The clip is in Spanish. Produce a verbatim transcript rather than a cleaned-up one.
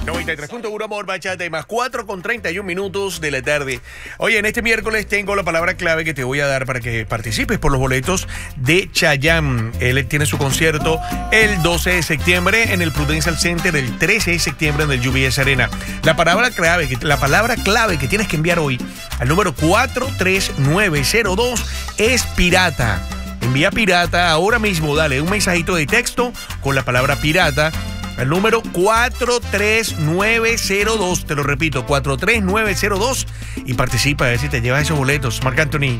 noventa y tres punto uno Amor Bachata y más cuatro con treinta y un minutos de la tarde. Oye, en este miércoles tengo la palabra clave que te voy a dar para que participes por los boletos de Chayanne. Él tiene su concierto el doce de septiembre en el Prudential Center, el trece de septiembre en el U B S Arena. La palabra clave, la palabra clave que tienes que enviar hoy al número cuatro tres nueve cero dos es pirata. Envía pirata ahora mismo, dale un mensajito de texto con la palabra pirata al número cuatro tres nueve cero dos, te lo repito, cuatro tres nueve cero dos, y participa a ver si te llevas esos boletos. Marc Anthony.